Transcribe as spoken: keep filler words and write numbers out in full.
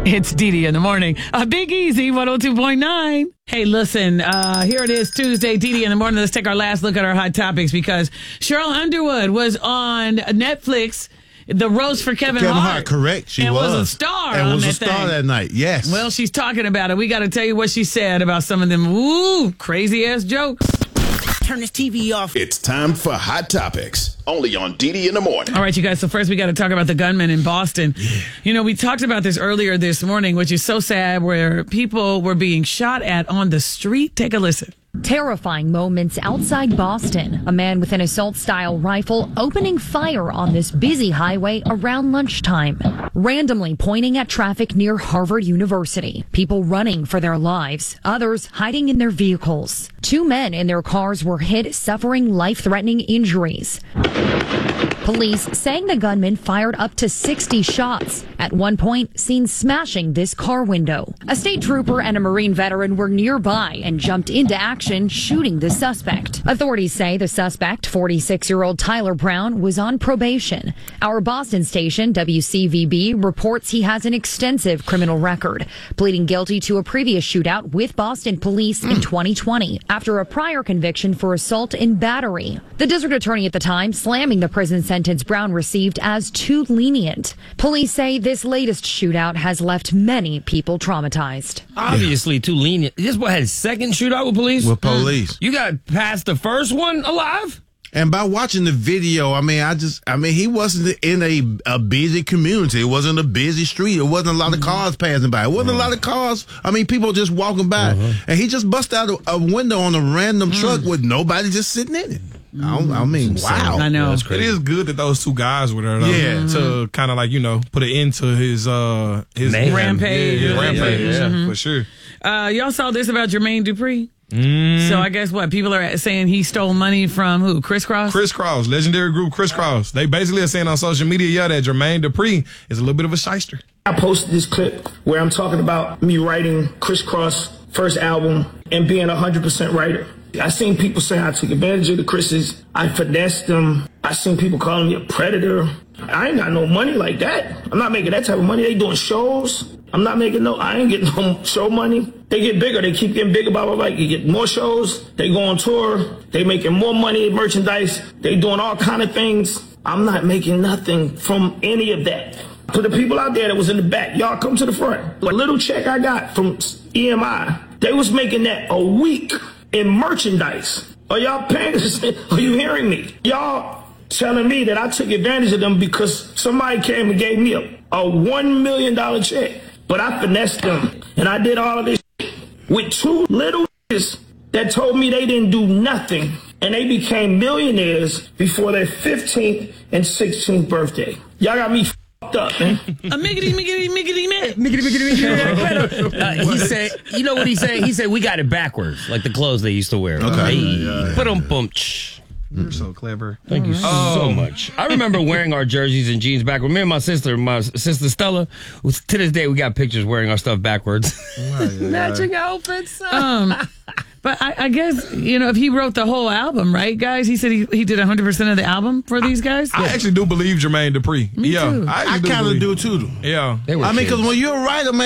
It's Dee Dee in the morning. A Big Easy one oh two point nine. Hey, listen, uh, here it is Tuesday, Dee Dee in the morning. Let's take our last look at our hot topics because Cheryl Underwood was on Netflix, The Roast for Kevin, Kevin Hart. Hart, correct. She and was. was a star and on was that a star thing. that night, yes. Well, she's talking about it. We got to tell you what she said about some of them woo, crazy-ass jokes. Turn this T V off. It's time for Hot Topics, only on Dee Dee in the morning. All right, you guys. So first we got to talk about the gunman in Boston. Yeah. You know, we talked about this earlier this morning, which is so sad, where people were being shot at on the street. Take a listen. Terrifying moments outside Boston. A man with an assault-style rifle opening fire on this busy highway around lunchtime, randomly pointing at traffic near Harvard University. People running for their lives, others hiding in their vehicles. Two men in their cars were hit, suffering life-threatening injuries. Police saying the gunman fired up to sixty shots. At one point, seen smashing this car window. A state trooper and a Marine veteran were nearby and jumped into action, shooting the suspect. Authorities say the suspect, forty-six-year-old Tyler Brown, was on probation. Our Boston station, W C V B, reports he has an extensive criminal record, pleading guilty to a previous shootout with Boston police in twenty twenty after a prior conviction for assault and battery. The district attorney at the time slamming the prison sentence Brown received as too lenient. Police say this latest shootout has left many people traumatized. Obviously too lenient. This boy had his second shootout with police? With police. You got past the first one alive? And by watching the video, I mean, I just, I mean, he wasn't in a, a busy community. It wasn't a busy street. It wasn't a lot of cars passing by. It wasn't uh-huh. a lot of cars. I mean, people just walking by. Uh-huh. And he just busted out a, a window on a random mm. truck with nobody just sitting in it. I, I mean, wow. I know. Yeah, it is good that those two guys were there, though. Yeah. Mm-hmm. To kind of like, you know, put an end to his, uh, his rampage. Yeah, his rampage, yeah, yeah, mm-hmm. for sure. Uh, y'all saw this about Jermaine Dupri? Mm. So I guess what? People are saying he stole money from who? Criss Cross? Criss Cross, legendary group Criss Cross. They basically are saying on social media, yeah, that Jermaine Dupri is a little bit of a shyster. I posted this clip where I'm talking about me writing Criss Cross' first album and being a one hundred percent writer. I seen people saying I took advantage of the Chris's. I finessed them. I seen people calling me a predator. I ain't got no money like that. I'm not making that type of money. They doing shows. I'm not making no, I ain't getting no show money. They get bigger. They keep getting bigger, blah, blah, blah. You get more shows. They go on tour. They making more money, merchandise. They doing all kind of things. I'm not making nothing from any of that. For the people out there that was in the back, y'all come to the front. A little check I got from E M I, they was making that a week in merchandise. Are y'all paying attention? Are you hearing me? Y'all telling me that I took advantage of them because somebody came and gave me a, a one million dollars check. But I finessed them. And I did all of this with two little that told me they didn't do nothing. And they became millionaires before their fifteenth and sixteenth birthday. Y'all got me f***ed up, man. A miggity, miggity, miggity, man. Miggity, miggity, miggity. uh, he said, you know what he said? He said, we got it backwards, like the clothes they used to wear. Okay. Hey, yeah, yeah, put 'em yeah. bump. You're so clever. Thank you so much. I remember wearing our jerseys and jeans backwards. Me and my sister, my sister Stella, was, to this day, we got pictures wearing our stuff backwards. Matching outfits. Um, but I, I guess, you know, if he wrote the whole album, right, guys? He said he, he did one hundred percent of the album for these guys? I, I actually do believe Jermaine Dupri. Me yeah, too. I, I kind of believe. do, too. Yeah. They were I mean, because kids. when you're a writer, man,